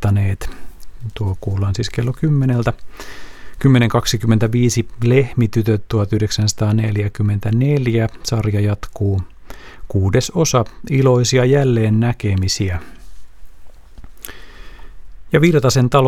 laittaneet. Tuo kuullaan siis kello 10. 10.25 Lehmitytöt 1944. Sarja jatkuu. 6. osa Iloisia jälleen näkemisiä. Ja Virtasen talo